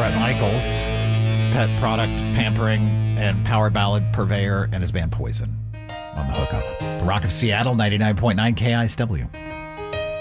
Bret Michaels, pet product pampering and power ballad purveyor, and his band Poison on the hookup. The Rock of Seattle, 99.9 KISW.